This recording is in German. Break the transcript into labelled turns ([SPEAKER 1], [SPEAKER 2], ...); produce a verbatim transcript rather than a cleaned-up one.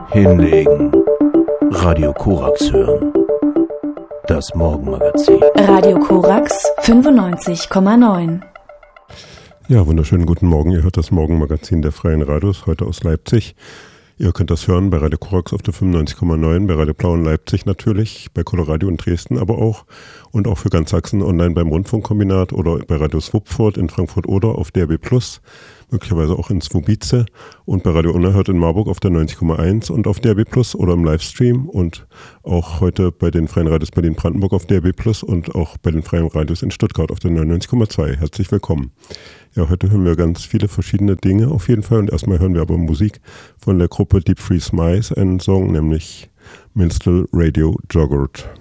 [SPEAKER 1] Hinlegen. Radio Korax hören. Das Morgenmagazin.
[SPEAKER 2] Radio Korax fünfundneunzig Komma neun.
[SPEAKER 3] Ja, wunderschönen guten Morgen. Ihr hört das Morgenmagazin der Freien Radios, heute aus Leipzig. Ihr könnt das hören bei Radio Korax auf der fünfundneunzig Komma neun, bei Radio Blau in Leipzig natürlich, bei Coloradio in Dresden aber auch und auch für ganz Sachsen online beim Rundfunkkombinat oder bei Radio Swupfurt in Frankfurt oder auf D A B plus, möglicherweise auch in Swobice und bei Radio Unerhört in Marburg auf der neunzig Komma eins und auf D A B plus oder im Livestream und auch heute bei den Freien Radios Berlin-Brandenburg auf D A B plus und auch bei den Freien Radios in Stuttgart auf der neunundneunzig Komma zwei. Herzlich willkommen. Ja, heute hören wir ganz viele verschiedene Dinge auf jeden Fall und erstmal hören wir aber Musik von der Gruppe Deep Freeze Mice, einen Song, nämlich Minstrel Radio Joggurt.